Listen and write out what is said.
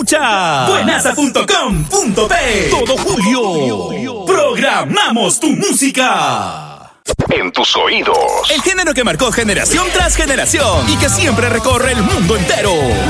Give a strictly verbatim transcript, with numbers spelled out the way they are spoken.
escucha buenaza punto com punto pe. Todo julio programamos tu música en tus oídos. El género que marcó generación tras generación y que siempre recorre el mundo entero.